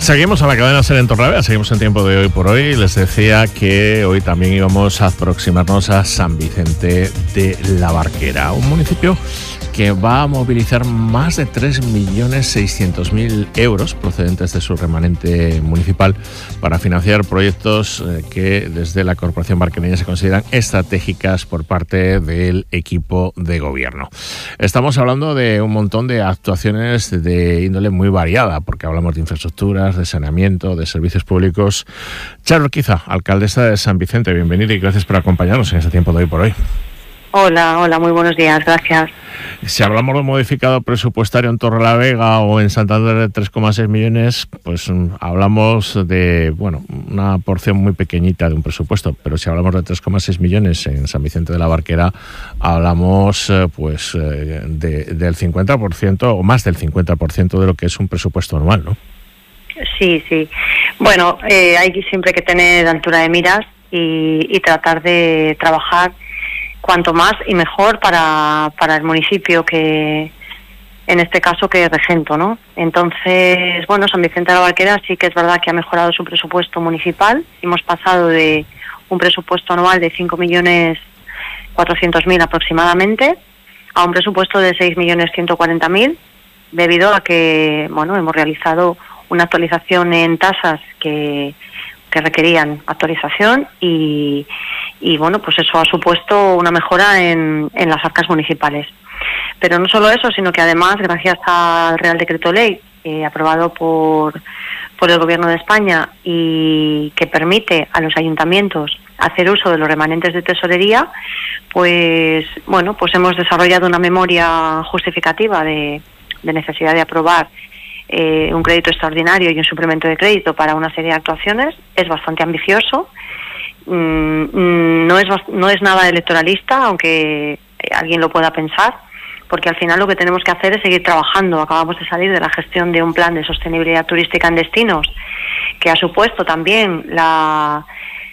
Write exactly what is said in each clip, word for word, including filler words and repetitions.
Seguimos a la cadena SER en Torrelavega, seguimos en Tiempo de Hoy por Hoy. Les decía que hoy también íbamos a aproximarnos a San Vicente de la Barquera, un municipio que va a movilizar más de tres millones seiscientos mil euros procedentes de su remanente municipal para financiar proyectos que desde la Corporación Barquereña se consideran estratégicas por parte del equipo de gobierno. Estamos hablando de un montón de actuaciones de índole muy variada, porque hablamos de infraestructuras, de saneamiento, de servicios públicos. Charo Urquiza, alcaldesa de San Vicente, bienvenida y gracias por acompañarnos en este Tiempo de Hoy por Hoy. Hola, hola, muy buenos días, gracias. Si hablamos de modificado presupuestario en Torrelavega o en Santander de tres coma seis millones, pues hablamos de, bueno, una porción muy pequeñita de un presupuesto, pero si hablamos de tres coma seis millones en San Vicente de la Barquera, hablamos pues de, del cincuenta por ciento o más del cincuenta por ciento de lo que es un presupuesto anual, ¿no? Sí, sí. Bueno, eh, hay siempre que tener altura de miras y, y tratar de trabajar cuanto más y mejor para, para el municipio que, en este caso, que regento, ¿no? Entonces, bueno, San Vicente de la Barquera sí que es verdad que ha mejorado su presupuesto municipal. Hemos pasado de un presupuesto anual de cinco millones cuatrocientos mil aproximadamente a un presupuesto de seis millones ciento cuarenta mil, debido a que, bueno, hemos realizado una actualización en tasas que, que requerían actualización y, y, bueno, pues eso ha supuesto una mejora en, en las arcas municipales. Pero no solo eso, sino que además, gracias al Real Decreto Ley eh, aprobado por, por el Gobierno de España y que permite a los ayuntamientos hacer uso de los remanentes de tesorería, pues, bueno, pues hemos desarrollado una memoria justificativa de, de necesidad de aprobar Eh, un crédito extraordinario y un suplemento de crédito para una serie de actuaciones. Es bastante ambicioso, mm, no es no es nada electoralista, aunque alguien lo pueda pensar, porque al final lo que tenemos que hacer es seguir trabajando. Acabamos de salir de la gestión de un plan de sostenibilidad turística en destinos que ha supuesto también la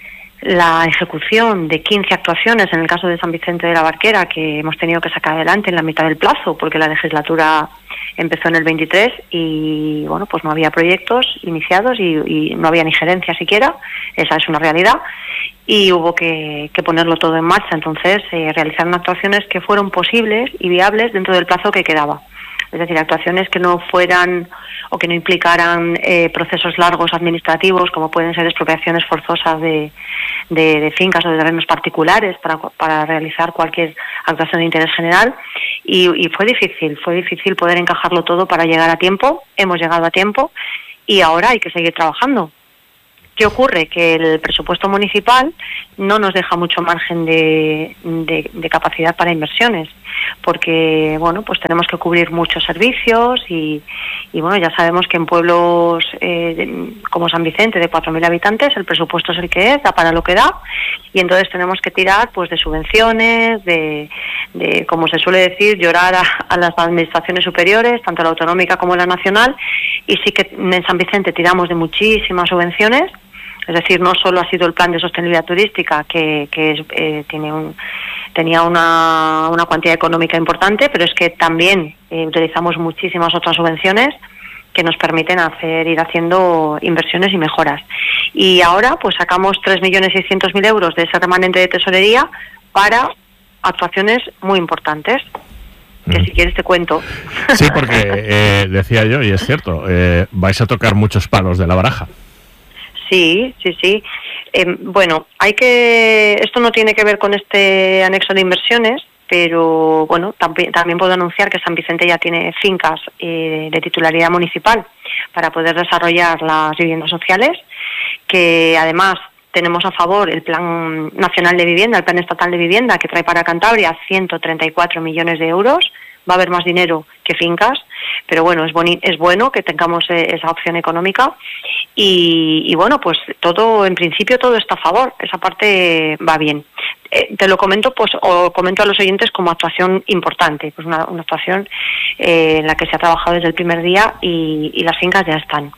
la ejecución de quince actuaciones en el caso de San Vicente de la Barquera, que hemos tenido que sacar adelante en la mitad del plazo porque la legislatura empezó en el veintitrés y, bueno, pues no había proyectos iniciados y, y no había ni gerencia siquiera. Esa es una realidad y hubo que, que ponerlo todo en marcha. Entonces eh, realizaron actuaciones que fueron posibles y viables dentro del plazo que quedaba. Es decir, actuaciones que no fueran o que no implicaran eh, procesos largos administrativos, como pueden ser expropiaciones forzosas de, de, de fincas o de terrenos particulares para, para realizar cualquier actuación de interés general. Y, y fue difícil, fue difícil poder encajarlo todo para llegar a tiempo. Hemos llegado a tiempo y ahora hay que seguir trabajando. ¿Qué ocurre? Que el presupuesto municipal no nos deja mucho margen de, de, de capacidad para inversiones, porque, bueno, pues tenemos que cubrir muchos servicios y, y bueno, ya sabemos que en pueblos eh, de, como San Vicente, de cuatro mil habitantes, el presupuesto es el que es, da para lo que da, y entonces tenemos que tirar pues de subvenciones, de, de como se suele decir, llorar a, a las administraciones superiores, tanto la autonómica como la nacional, y sí que en San Vicente tiramos de muchísimas subvenciones. Es decir, no solo ha sido el plan de sostenibilidad turística, que, que es, eh, tiene un, tenía una, una cuantía económica importante, pero es que también eh, utilizamos muchísimas otras subvenciones que nos permiten hacer ir haciendo inversiones y mejoras. Y ahora pues sacamos tres millones seiscientos mil euros de ese remanente de tesorería para actuaciones muy importantes, que mm. si quieres te cuento. Sí, porque eh, decía yo, y es cierto, eh, vais a tocar muchos palos de la baraja. Sí, sí, sí. Eh, bueno, hay que. Esto no tiene que ver con este anexo de inversiones, pero bueno, también, también puedo anunciar que San Vicente ya tiene fincas eh, de titularidad municipal para poder desarrollar las viviendas sociales, que además tenemos a favor el Plan Nacional de Vivienda, el Plan Estatal de Vivienda, que trae para Cantabria ciento treinta y cuatro millones de euros. Va a haber más dinero que fincas, pero bueno, es, boni- es bueno que tengamos eh, esa opción económica y, y bueno, pues todo, en principio todo está a favor, esa parte va bien. Eh, te lo comento, pues, o comento a los oyentes como actuación importante, pues una, una actuación eh, en la que se ha trabajado desde el primer día y, y las fincas ya están.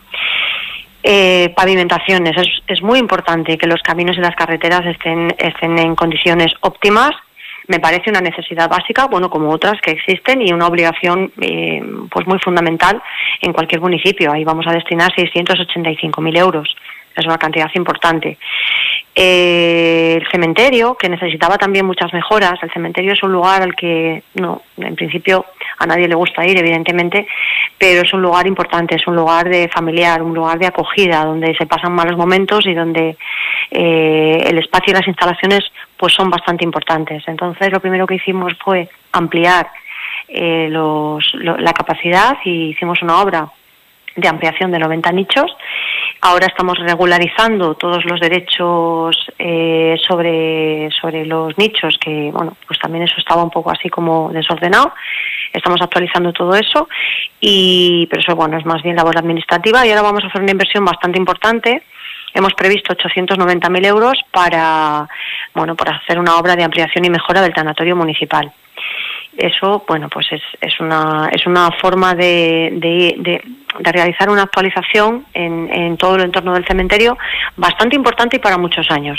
Eh, pavimentaciones, es, es muy importante que los caminos y las carreteras estén, estén en condiciones óptimas. me parece una necesidad básica, bueno, como otras que existen, y una obligación eh, pues muy fundamental en cualquier municipio. Ahí vamos a destinar seiscientos ochenta y cinco mil euros. Es una cantidad importante. Eh, el cementerio, que necesitaba también muchas mejoras. El cementerio es un lugar al que, no, en principio a nadie le gusta ir, evidentemente, pero es un lugar importante, es un lugar de familiar, un lugar de acogida, donde se pasan malos momentos y donde eh, el espacio y las instalaciones pues son bastante importantes. Entonces, lo primero que hicimos fue ampliar eh, los, lo, la capacidad, y hicimos una obra de ampliación de noventa nichos. Ahora estamos regularizando todos los derechos eh, sobre, sobre los nichos, que bueno, pues también eso estaba un poco así como desordenado. Estamos actualizando todo eso, y pero eso bueno, es más bien labor administrativa, y ahora vamos a hacer una inversión bastante importante. Hemos previsto ochocientos noventa mil euros para, bueno, para hacer una obra de ampliación y mejora del tanatorio municipal. Eso, bueno, pues es, es una es una forma de, de, de, de realizar una actualización en, en todo el entorno del cementerio bastante importante y para muchos años.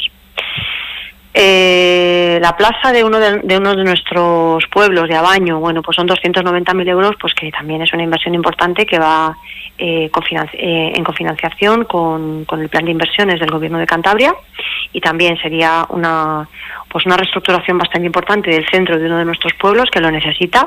Eh, la plaza de uno de, de uno de nuestros pueblos, de Abaño, bueno, pues son doscientos noventa mil euros, pues que también es una inversión importante que va eh, cofinanci- eh, en cofinanciación con, con el plan de inversiones del Gobierno de Cantabria, y también sería una pues una reestructuración bastante importante del centro de uno de nuestros pueblos que lo necesita,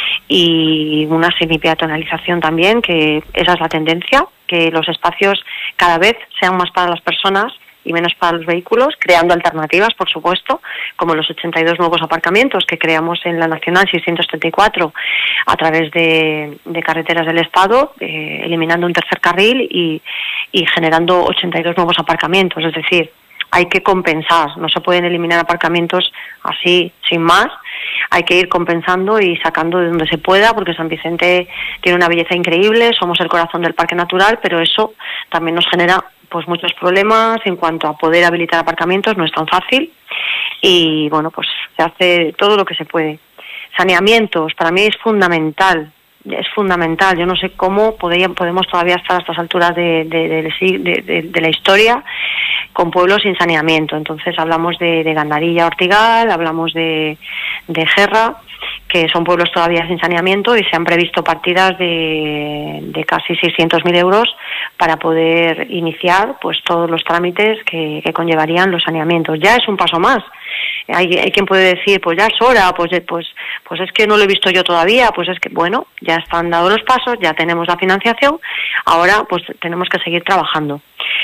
y una semipeatonalización también, que esa es la tendencia, que los espacios cada vez sean más para las personas y menos para los vehículos, creando alternativas, por supuesto, como los ochenta y dos nuevos aparcamientos que creamos en la Nacional seiscientos treinta y cuatro a través de, de carreteras del Estado, eh, eliminando un tercer carril y, y generando ochenta y dos nuevos aparcamientos. Es decir, hay que compensar, no se pueden eliminar aparcamientos así, sin más. Hay que ir compensando y sacando de donde se pueda, porque San Vicente tiene una belleza increíble, somos el corazón del parque natural, pero eso también nos genera pues muchos problemas en cuanto a poder habilitar aparcamientos, no es tan fácil, y bueno, pues se hace todo lo que se puede. Saneamientos, para mí es fundamental, es fundamental. Yo no sé cómo podrían, podemos todavía estar a estas alturas de, de, de, de, de, de la historia con pueblos sin saneamiento. Entonces hablamos de, de Gandarilla, Ortigal, hablamos de, de Gerra, que son pueblos todavía sin saneamiento, y se han previsto partidas de, de casi seiscientos mil euros para poder iniciar pues todos los trámites que, que conllevarían los saneamientos. Ya es un paso más. Hay, hay quien puede decir, pues ya es hora, pues, pues, pues es que no lo he visto yo todavía, pues es que, bueno, ya están dados los pasos, ya tenemos la financiación, ahora pues tenemos que seguir trabajando.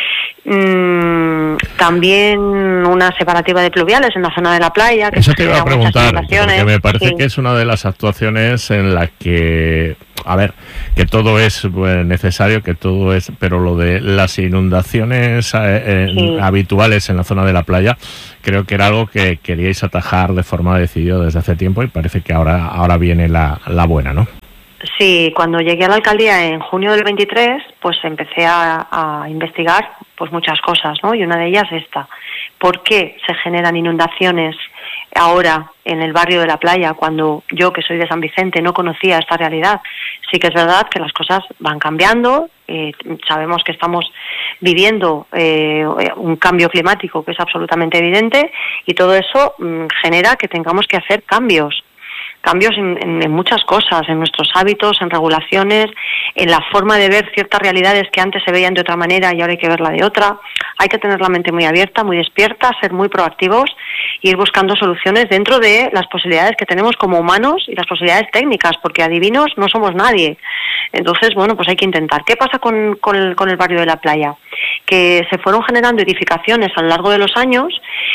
Mm, también una separativa de pluviales en la zona de la playa. Que Eso te iba a preguntar, porque me parece sí. que es una de las actuaciones en la que, a ver, que todo es bueno, necesario, que todo es, pero lo de las inundaciones eh, sí. habituales en la zona de la playa, creo que era algo que queríais atajar de forma decidida desde hace tiempo, y parece que ahora, ahora viene la, la buena, ¿no? Sí, cuando llegué a la alcaldía en junio del veintitrés, pues empecé a, a investigar pues muchas cosas, ¿no? Y una de ellas esta: ¿por qué se generan inundaciones ahora en el barrio de la playa, cuando yo, que soy de San Vicente, no conocía esta realidad? Sí que es verdad que las cosas van cambiando, eh, sabemos que estamos viviendo eh, un cambio climático que es absolutamente evidente, y todo eso mmm, genera que tengamos que hacer cambios. Cambios en, en, en muchas cosas, en nuestros hábitos, en regulaciones, en la forma de ver ciertas realidades que antes se veían de otra manera y ahora hay que verla de otra. Hay que tener la mente muy abierta, muy despierta, ser muy proactivos e ir buscando soluciones dentro de las posibilidades que tenemos como humanos y las posibilidades técnicas, porque adivinos no somos nadie. Entonces, bueno, pues hay que intentar. ¿Qué pasa con, con, el, con el barrio de la playa? Que se fueron generando edificaciones a lo largo de los años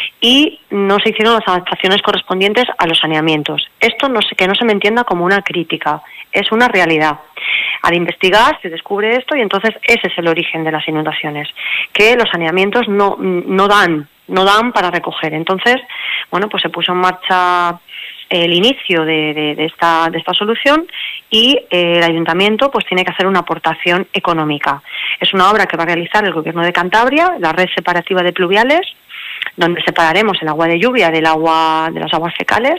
y no se hicieron las adaptaciones correspondientes a los saneamientos. Esto no sé, que no se me entienda como una crítica, es una realidad. Al investigar se descubre esto y entonces ese es el origen de las inundaciones, que los saneamientos no, no dan, no dan para recoger. Entonces, bueno, pues se puso en marcha el inicio de, de, de esta de esta solución y eh, el ayuntamiento pues tiene que hacer una aportación económica. Es una obra que va a realizar el Gobierno de Cantabria, la red separativa de pluviales, donde separaremos el agua de lluvia del agua de las aguas fecales,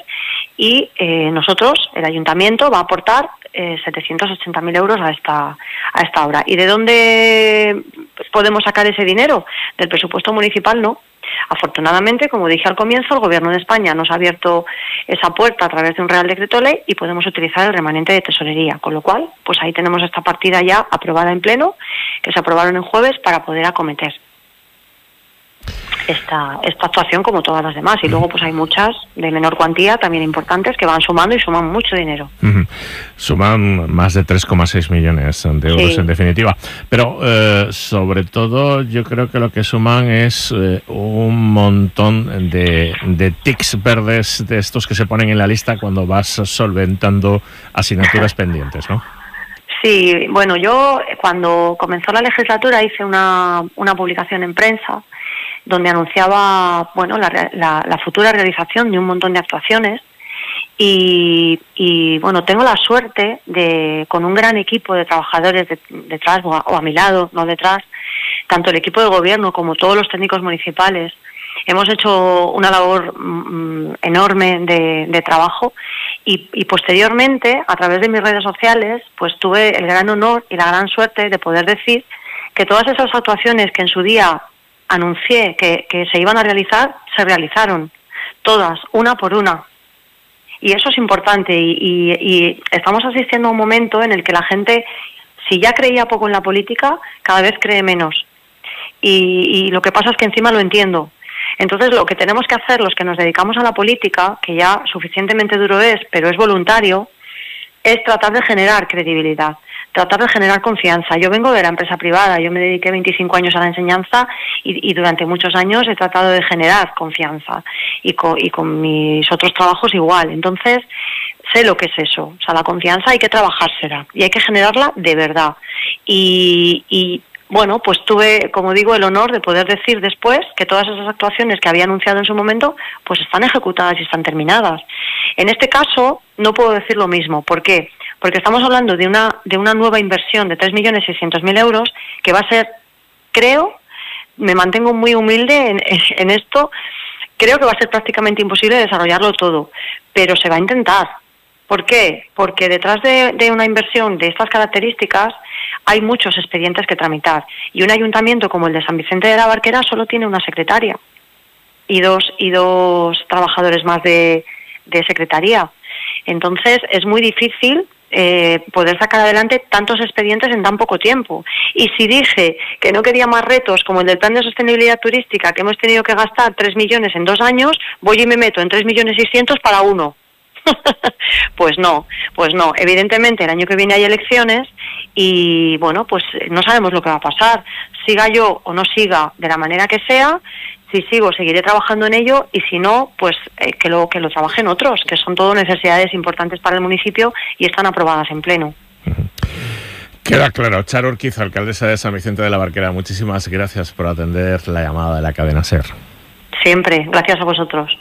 y eh, nosotros, el ayuntamiento, va a aportar eh, setecientos ochenta mil euros a esta a esta obra. ¿Y de dónde podemos sacar ese dinero? Del presupuesto municipal no. Afortunadamente, como dije al comienzo, el Gobierno de España nos ha abierto esa puerta a través de un Real Decreto Ley y podemos utilizar el remanente de tesorería, con lo cual, pues ahí tenemos esta partida ya aprobada en pleno, que se aprobaron en jueves para poder acometer esta esta actuación como todas las demás. Y luego pues hay muchas de menor cuantía también importantes que van sumando y suman mucho dinero. Uh-huh. Suman más de tres coma seis millones de euros, sí, en definitiva. Pero eh, sobre todo yo creo que lo que suman es eh, un montón de, de tics verdes de estos que se ponen en la lista cuando vas solventando asignaturas pendientes, ¿no? Sí, bueno, yo cuando comenzó la legislatura hice una, una publicación en prensa donde anunciaba, bueno, la, la, la futura realización de un montón de actuaciones y, y, bueno, tengo la suerte de, con un gran equipo de trabajadores de, detrás o a, o a mi lado, no detrás, tanto el equipo de gobierno como todos los técnicos municipales, hemos hecho una labor mm, enorme de, de trabajo y, y posteriormente, a través de mis redes sociales, pues tuve el gran honor y la gran suerte de poder decir que todas esas actuaciones que en su día anuncié que, que se iban a realizar, se realizaron, todas, una por una. Y eso es importante y, y, y estamos asistiendo a un momento en el que la gente, si ya creía poco en la política, cada vez cree menos. Y, y lo que pasa es que encima lo entiendo. Entonces lo que tenemos que hacer los que nos dedicamos a la política, que ya suficientemente duro es, pero es voluntario, es tratar de generar credibilidad, tratar de generar confianza. Yo vengo de la empresa privada, yo me dediqué veinticinco años a la enseñanza y, y durante muchos años he tratado de generar confianza y con, y con mis otros trabajos igual. Entonces sé lo que es eso, o sea, la confianza hay que trabajársela y hay que generarla de verdad. Y, y bueno, pues tuve, como digo, el honor de poder decir después que todas esas actuaciones que había anunciado en su momento, pues están ejecutadas y están terminadas. En este caso no puedo decir lo mismo. ¿Por qué? Porque estamos hablando de una de una nueva inversión de tres millones seiscientos mil euros que va a ser, creo, me mantengo muy humilde en, en esto, creo que va a ser prácticamente imposible desarrollarlo todo, pero se va a intentar. ¿Por qué? Porque detrás de, de una inversión de estas características hay muchos expedientes que tramitar y un ayuntamiento como el de San Vicente de la Barquera solo tiene una secretaria y dos y dos trabajadores más de, de secretaría. Entonces es muy difícil eh, poder sacar adelante tantos expedientes en tan poco tiempo. Y si dije que no quería más retos como el del plan de sostenibilidad turística, que hemos tenido que gastar tres millones en dos años, voy y me meto en tres millones seiscientos para uno. Pues no, pues no. Evidentemente el año que viene hay elecciones y bueno, pues no sabemos lo que va a pasar. Siga yo o no siga de la manera que sea, si sigo seguiré trabajando en ello y si no, pues eh, que lo que lo trabajen otros, que son todo necesidades importantes para el municipio y están aprobadas en pleno. Queda claro. Charo Urquiza, alcaldesa de San Vicente de la Barquera, muchísimas gracias por atender la llamada de la cadena SER. Siempre, gracias a vosotros.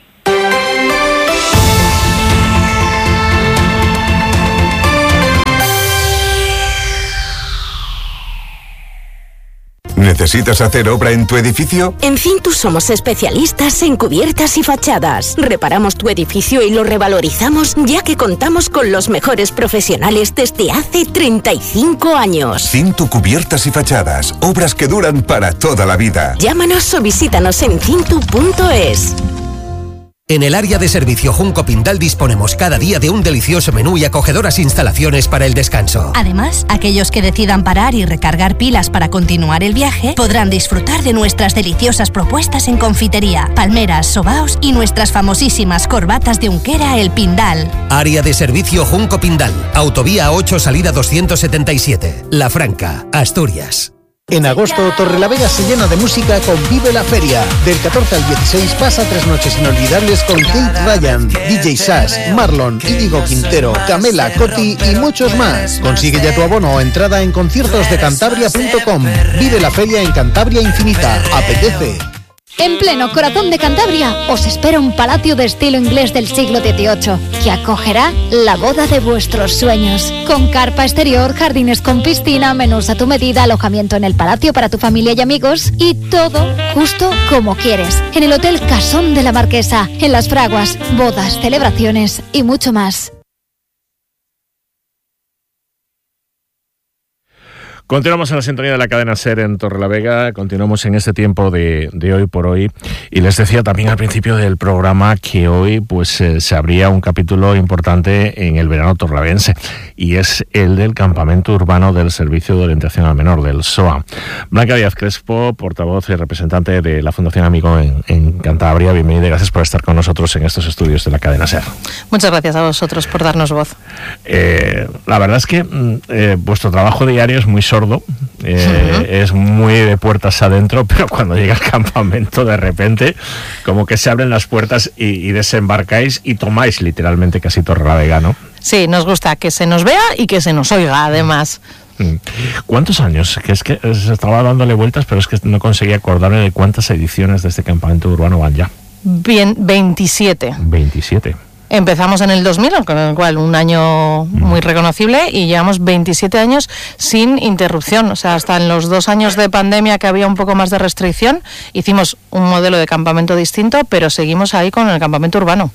¿Necesitas hacer obra en tu edificio? En Cintus somos especialistas en cubiertas y fachadas. Reparamos tu edificio y lo revalorizamos ya que contamos con los mejores profesionales desde hace treinta y cinco años. Cintu Cubiertas y Fachadas. Obras que duran para toda la vida. Llámanos o visítanos en cintu punto es. En el área de servicio Junco Pindal disponemos cada día de un delicioso menú y acogedoras instalaciones para el descanso. Además, aquellos que decidan parar y recargar pilas para continuar el viaje podrán disfrutar de nuestras deliciosas propuestas en confitería, palmeras, sobaos y nuestras famosísimas corbatas de Unquera El Pindal. Área de servicio Junco Pindal, Autovía ocho, salida doscientos setenta y siete, La Franca, Asturias. En agosto, Torrelavega se llena de música con Vive la Feria. Del catorce al dieciséis pasa tres noches inolvidables con Kate Ryan, D J Sass, Marlon, Íñigo Quintero, Camela, Coti y muchos más. Consigue ya tu abono o entrada en conciertos de cantabria punto com. Vive la feria en Cantabria Infinita. Apetece. En pleno corazón de Cantabria os espera un palacio de estilo inglés del siglo dieciocho que acogerá la boda de vuestros sueños. Con carpa exterior, jardines con piscina, menús a tu medida, alojamiento en el palacio para tu familia y amigos y todo justo como quieres. En el Hotel Casón de la Marquesa, en Las Fraguas, bodas, celebraciones y mucho más. Continuamos en la sintonía de la cadena SER en Torrelavega, continuamos en este tiempo de, de hoy por hoy, y les decía también al principio del programa que hoy pues eh, se abría un capítulo importante en el verano torrelavense, y es el del campamento urbano del Servicio de Orientación al Menor, del S O A. Blanca Díaz Crespo, portavoz y representante de la Fundación Amigo en, en Cantabria, bienvenida y gracias por estar con nosotros en estos estudios de la cadena SER. Muchas gracias a vosotros por darnos voz. Eh, la verdad es que eh, vuestro trabajo diario es muy sordo, eh, uh-huh. es muy de puertas adentro, pero cuando llega el campamento de repente como que se abren las puertas y, y desembarcáis y tomáis literalmente casi Torrelavega, ¿no? Sí, nos gusta que se nos vea y que se nos oiga además. ¿Cuántos años? Que es que se estaba dándole vueltas, pero es que no conseguía acordarme de cuántas ediciones de este campamento urbano van ya. Bien, veintisiete. veintisiete. Empezamos en el dos mil, con el cual un año muy reconocible, y llevamos veintisiete años sin interrupción. O sea, hasta en los dos años de pandemia que había un poco más de restricción, hicimos un modelo de campamento distinto, pero seguimos ahí con el campamento urbano.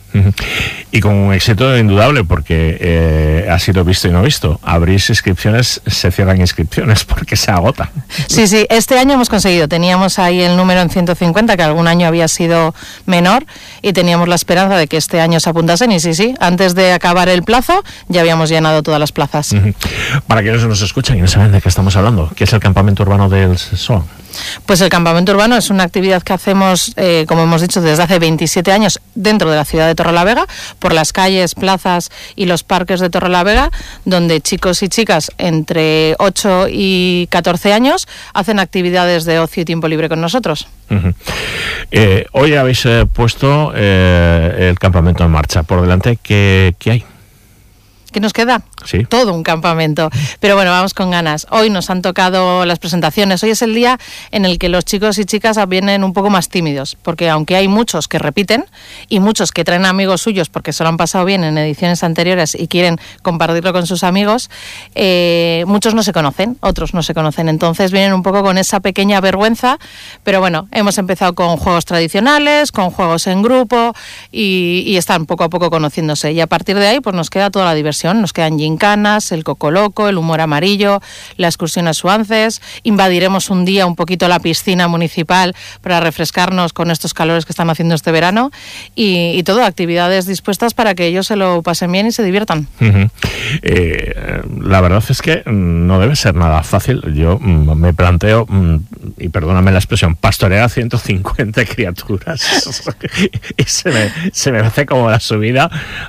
Y con un éxito indudable, porque eh, ha sido visto y no visto. Abrís inscripciones, se cierran inscripciones porque se agota. Sí, sí, este año hemos conseguido. Teníamos ahí el número en ciento cincuenta, que algún año había sido menor, y teníamos la esperanza de que este año se apuntase. Y sí, sí, antes de acabar el plazo ya habíamos llenado todas las plazas. Uh-huh. Para quienes nos escuchan y no saben de qué estamos hablando, ¿qué es el campamento urbano del S O A? Pues el campamento urbano es una actividad que hacemos, eh, como hemos dicho, desde hace veintisiete años dentro de la ciudad de Torrelavega, por las calles, plazas y los parques de Torrelavega, donde chicos y chicas entre ocho y catorce años hacen actividades de ocio y tiempo libre con nosotros. Uh-huh. Eh, hoy habéis eh, puesto eh, el campamento en marcha. Por delante, ¿qué, qué hay? ¿Qué nos queda? Sí. Todo un campamento. Pero bueno, vamos con ganas. Hoy nos han tocado las presentaciones. Hoy es el día en el que los chicos y chicas vienen un poco más tímidos, porque aunque hay muchos que repiten y muchos que traen amigos suyos porque se lo han pasado bien en ediciones anteriores y quieren compartirlo con sus amigos, eh, muchos no se conocen, otros no se conocen. Entonces vienen un poco con esa pequeña vergüenza, pero bueno, hemos empezado con juegos tradicionales, con juegos en grupo y, y están poco a poco conociéndose. Y a partir de ahí pues nos queda toda la diversión. Nos quedan gincanas, el coco loco, el humor amarillo, la excursión a Suances. Invadiremos un día un poquito la piscina municipal para refrescarnos con estos calores que están haciendo este verano y, y todo, actividades dispuestas para que ellos se lo pasen bien y se diviertan. Uh-huh. Eh, la verdad es que no debe ser nada fácil. Yo mm, me planteo, mm, y perdóname la expresión, pastorear a ciento cincuenta criaturas y se me, se me hace como la subida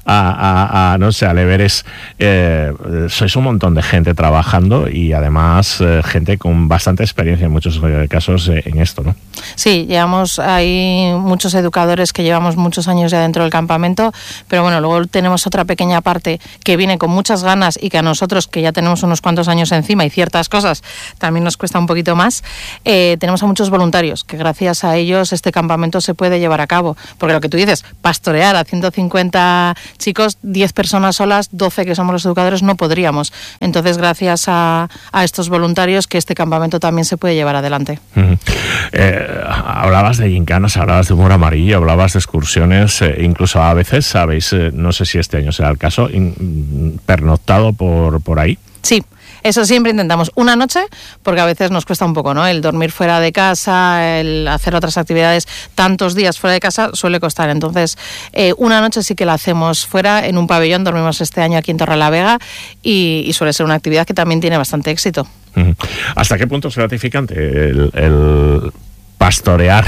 a, a, a no sé, al Everest. Eh, sois un montón de gente trabajando y además eh, gente con bastante experiencia en muchos casos eh, en esto, ¿no? Sí, llevamos ahí muchos educadores que llevamos muchos años ya dentro del campamento, pero bueno, luego tenemos otra pequeña parte que viene con muchas ganas y que a nosotros, que ya tenemos unos cuantos años encima y ciertas cosas también nos cuesta un poquito más, eh, tenemos a muchos voluntarios que gracias a ellos este campamento se puede llevar a cabo, porque lo que tú dices, pastorear a ciento cincuenta chicos, diez personas solas, doce que somos los educadores, no podríamos. Entonces, gracias a, a estos voluntarios que este campamento también se puede llevar adelante. Uh-huh. Eh, hablabas de gincanas, hablabas de humor amarillo, hablabas de excursiones, eh, incluso a veces, sabéis, eh, no sé si este año será el caso, in, pernoctado por, por ahí. Sí. Eso siempre intentamos una noche, porque a veces nos cuesta un poco, ¿no? El dormir fuera de casa, el hacer otras actividades tantos días fuera de casa suele costar. Entonces, eh, una noche sí que la hacemos fuera, en un pabellón. Dormimos este año aquí en Torrelavega y, y suele ser una actividad que también tiene bastante éxito. Uh-huh. ¿Hasta qué punto es gratificante el, el pastorear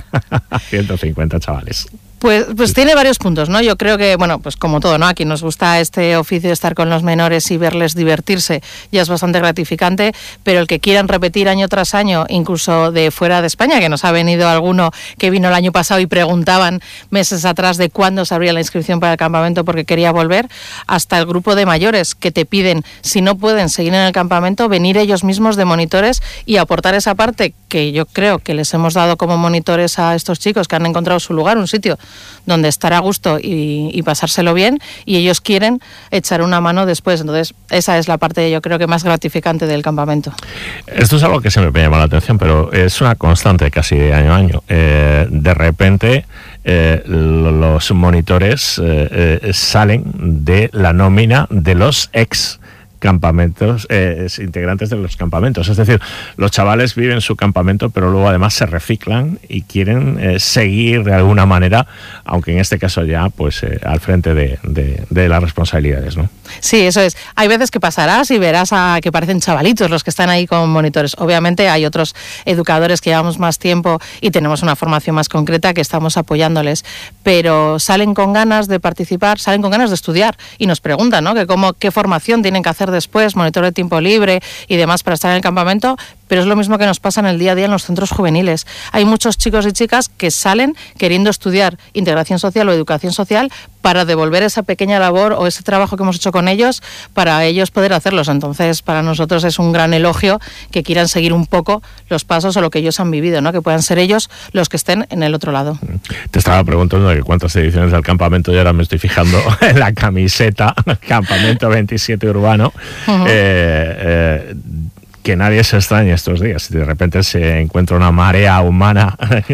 a ciento cincuenta chavales? Pues, pues tiene varios puntos, ¿no? Yo creo que, bueno, pues como todo, ¿no? A quien nos gusta este oficio de estar con los menores y verles divertirse ya es bastante gratificante, pero el que quieran repetir año tras año, incluso de fuera de España, que nos ha venido alguno que vino el año pasado y preguntaban meses atrás de cuándo se abría la inscripción para el campamento porque quería volver, hasta el grupo de mayores que te piden, si no pueden seguir en el campamento, venir ellos mismos de monitores y aportar esa parte que yo creo que les hemos dado como monitores a estos chicos que han encontrado su lugar, un sitio donde estar a gusto y, y pasárselo bien, y ellos quieren echar una mano después. Entonces esa es la parte, yo creo que más gratificante del campamento. Esto es algo que siempre me llama la atención, pero es una constante casi de año a año. Eh, de repente eh, los monitores eh, eh, salen de la nómina de los ex campamentos, eh, integrantes de los campamentos. Es decir, los chavales viven su campamento, pero luego además se reciclan y quieren eh, seguir de alguna manera, aunque en este caso ya pues eh, al frente de, de, de las responsabilidades, ¿no? Sí, eso es. Hay veces que pasarás y verás a que parecen chavalitos los que están ahí con monitores. Obviamente hay otros educadores que llevamos más tiempo y tenemos una formación más concreta que estamos apoyándoles, pero salen con ganas de participar, salen con ganas de estudiar y nos preguntan, ¿no?, que cómo, qué formación tienen que hacer después, monitor de tiempo libre y demás para estar en el campamento, pero es lo mismo que nos pasa en el día a día en los centros juveniles. Hay muchos chicos y chicas que salen queriendo estudiar integración social o educación social para devolver esa pequeña labor o ese trabajo que hemos hecho con ellos para ellos poder hacerlos. Entonces, para nosotros es un gran elogio que quieran seguir un poco los pasos o lo que ellos han vivido, ¿no?, que puedan ser ellos los que estén en el otro lado. Te estaba preguntando de cuántas ediciones del campamento y ahora me estoy fijando en la camiseta, Campamento veintisiete Urbano. Uh-huh. eh, eh, que nadie se extrañe estos días si de repente se encuentra una marea humana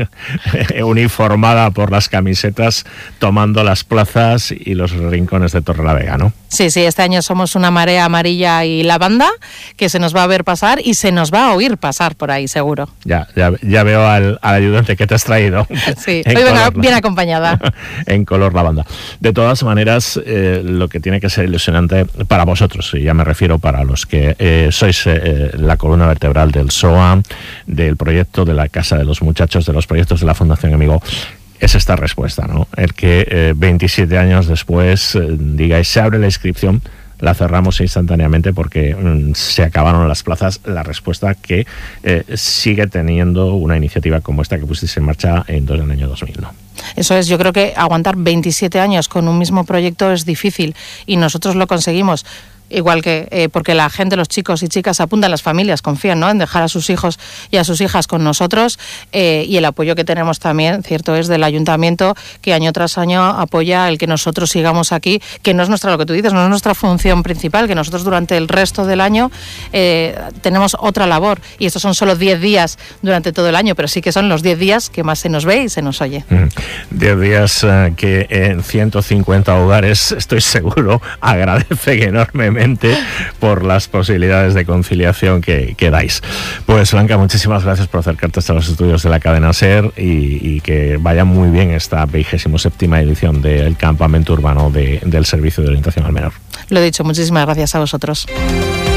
uniformada por las camisetas tomando las plazas y los rincones de Torrelavega, ¿no? Sí, sí, este año somos una marea amarilla y lavanda que se nos va a ver pasar y se nos va a oír pasar por ahí, seguro. Ya, ya, ya veo al, al ayudante que te has traído. Sí, hoy vengo bien acompañada. En color lavanda. De todas maneras, eh, lo que tiene que ser ilusionante para vosotros, y ya me refiero para los que eh, sois eh, la columna vertebral del S O A, del proyecto de la Casa de los Muchachos, de los proyectos de la Fundación Amigo, es esta respuesta, ¿no? El que eh, veintisiete años después eh, digáis, se abre la inscripción, la cerramos instantáneamente porque mm, se acabaron las plazas. La respuesta que eh, sigue teniendo una iniciativa como esta que pusisteis en marcha en, en el año dos mil, ¿no? Eso es, yo creo que aguantar veintisiete años con un mismo proyecto es difícil y nosotros lo conseguimos. Igual que eh, porque la gente, los chicos y chicas apuntan, las familias confían, ¿no?, en dejar a sus hijos y a sus hijas con nosotros, eh, y el apoyo que tenemos también, cierto es, del ayuntamiento, que año tras año apoya el que nosotros sigamos aquí, que no es nuestra, lo que tú dices, no es nuestra función principal, que nosotros durante el resto del año eh, tenemos otra labor, y estos son solo diez días durante todo el año, pero sí que son los diez días que más se nos ve y se nos oye. diez días eh, que en ciento cincuenta hogares, estoy seguro, agradecen enormemente por las posibilidades de conciliación que, que dais. Pues Blanca, muchísimas gracias por acercarte hasta los estudios de la cadena SER y, y que vaya muy bien esta vigésimo séptima edición del campamento urbano de, del Servicio de Orientación al Menor. Lo he dicho, muchísimas gracias a vosotros.